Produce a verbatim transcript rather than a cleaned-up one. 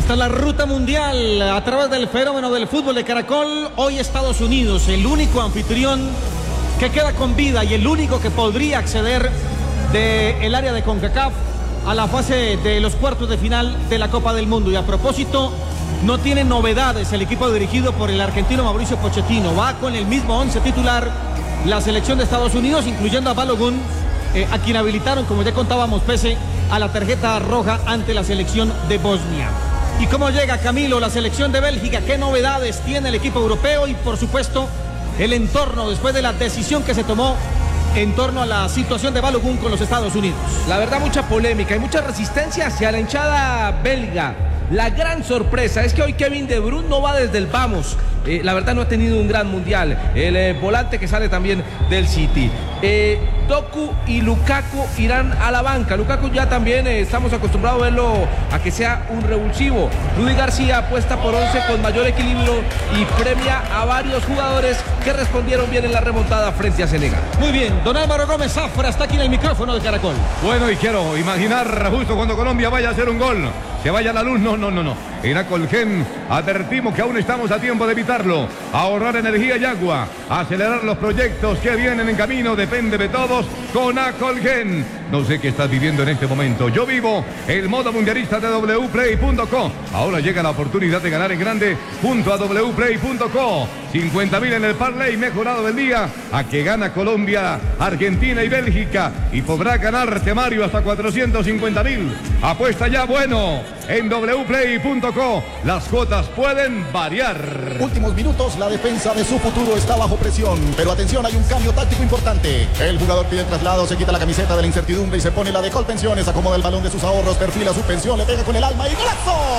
Esta es la ruta mundial a través del fenómeno del fútbol de Caracol. Hoy Estados Unidos, el único anfitrión que queda con vida y el único que podría acceder del área de CONCACAF a la fase de los cuartos de final de la Copa del Mundo. Y a propósito, no tiene novedades el equipo dirigido por el argentino Mauricio Pochettino. Va con el mismo once titular la selección de Estados Unidos, incluyendo a Balogun, eh, a quien habilitaron, como ya contábamos, pese a la tarjeta roja ante la selección de Bosnia. ¿Y cómo llega, Camilo, la selección de Bélgica? ¿Qué novedades tiene el equipo europeo? Y por supuesto, el entorno después de la decisión que se tomó en torno a la situación de Balogun con los Estados Unidos. La verdad, mucha polémica y mucha resistencia hacia la hinchada belga. La gran sorpresa es que hoy Kevin De Bruyne no va desde el vamos. Eh, la verdad no ha tenido un gran mundial. El eh, volante que sale también del City. Eh, Doku y Lukaku irán a la banca. Lukaku ya también eh, estamos acostumbrados a verlo a que sea un revulsivo. Rudy García apuesta por once con mayor equilibrio y premia a varios jugadores que respondieron bien en la remontada frente a Senegal. Muy bien, don Álvaro Gómez Zafra está aquí en el micrófono de Caracol. Bueno, y quiero imaginar justo cuando Colombia vaya a hacer un gol, se vaya la luz. No, no, no, no. En Acolgen advertimos que aún estamos a tiempo de evitarlo. Ahorrar energía y agua, acelerar los proyectos que vienen en camino, depende de todos con Acolgen. No sé qué estás viviendo en este momento. Yo vivo el modo mundialista de w play punto co. Ahora llega la oportunidad de ganar en grande junto a w play punto co. cincuenta mil en el parlay mejorado del día. A que gana Colombia, Argentina y Bélgica. Y podrá ganarte, Mario, hasta cuatrocientos cincuenta mil. Apuesta ya, bueno, en w play punto co. Las cuotas pueden variar. Últimos minutos, la defensa de su futuro está bajo presión. Pero atención, hay un cambio táctico importante. El jugador pide el traslado, se quita la camiseta de la incertidumbre y se pone la de Colpensiones. Acomoda el balón de sus ahorros, perfila su pensión, le pega con el alma y ¡golazo!